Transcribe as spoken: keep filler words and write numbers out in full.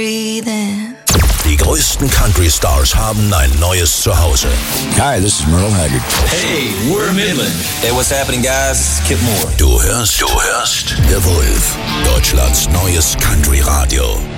Die größten Country-Stars haben ein neues Zuhause. Hi, this is Merle Haggard. Hey, we're Midland. Hey, what's happening, guys? This is Kip Moore. Du hörst, du hörst The Wolf, Deutschlands neues Country-Radio.